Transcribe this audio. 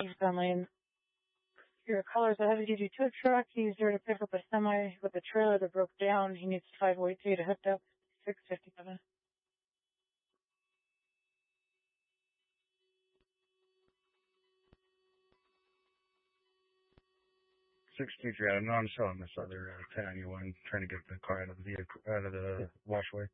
eastbound lane. Your caller's a heavy-duty tow truck. He's there to pick up a semi with a trailer that broke down. He needs 5 weight to get hooked up. 657. 623. No, I'm selling this other 1091, trying to get the car out of the washway.